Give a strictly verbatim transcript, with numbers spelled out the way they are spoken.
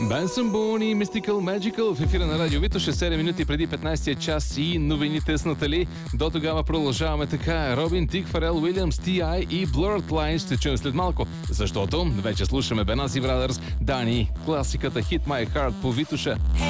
Бенсън Бун и Mystical Magical в ефира на Радио Витоша, седем минути преди петнайсетия час и новините с Натали. До тогава продължаваме така. Робин Тик, Фарел Уилямс, Ти Ай и Blurred Lines ще чуем след малко, защото вече слушаме Бенаси Брадърс, Дани, класиката Hit My Heart по Витоша.